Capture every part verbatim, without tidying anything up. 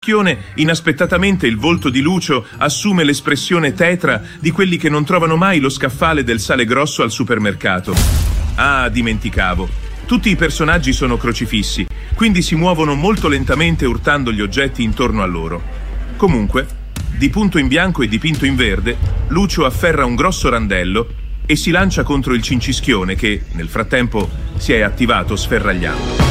Inaspettatamente il volto di Lucio assume l'espressione tetra di quelli che non trovano mai lo scaffale del sale grosso al supermercato. Ah, dimenticavo. Tutti i personaggi sono crocifissi, quindi si muovono molto lentamente urtando gli oggetti intorno a loro. Comunque, di punto in bianco e dipinto in verde, Lucio afferra un grosso randello e si lancia contro il cincischione che, nel frattempo, si è attivato sferragliando.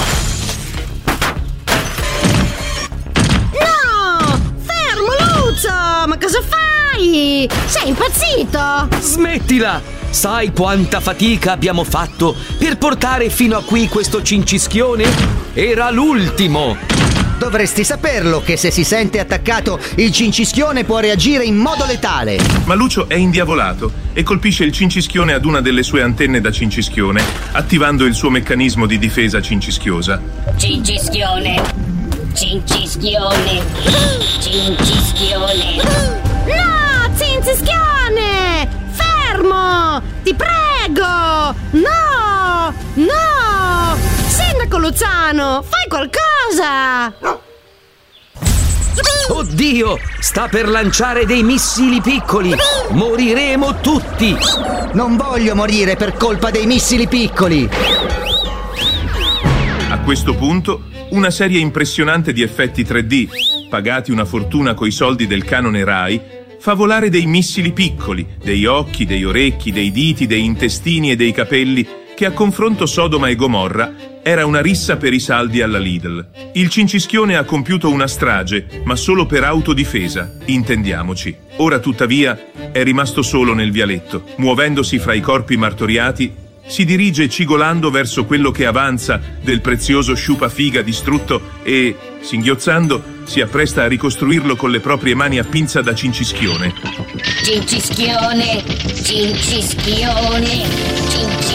Ma cosa fai? Sei impazzito? Smettila! Sai quanta fatica abbiamo fatto per portare fino a qui questo cincischione? Era l'ultimo! Dovresti saperlo che se si sente attaccato il cincischione può reagire in modo letale. Ma Lucio è indiavolato e colpisce il cincischione ad una delle sue antenne da cincischione, attivando il suo meccanismo di difesa cincischiosa. Cincischione! Cincischione! Cincischione! No, cincischione! Fermo! Ti prego! No! No! Sindaco Luciano, fai qualcosa! Oddio! Sta per lanciare dei missili piccoli! Moriremo tutti! Non voglio morire per colpa dei missili piccoli! A questo punto, una serie impressionante di effetti tre D, pagati una fortuna coi soldi del canone Rai, fa volare dei missili piccoli, dei occhi, dei orecchi, dei diti, dei intestini e dei capelli, che a confronto Sodoma e Gomorra era una rissa per i saldi alla Lidl. Il cincischione ha compiuto una strage, ma solo per autodifesa, intendiamoci. Ora tuttavia è rimasto solo nel vialetto, muovendosi fra i corpi martoriati. Si dirige cigolando verso quello che avanza del prezioso sciupafiga distrutto e, singhiozzando, si appresta a ricostruirlo con le proprie mani a pinza da cincischione. Cincischione! Cincischione! Cincischione!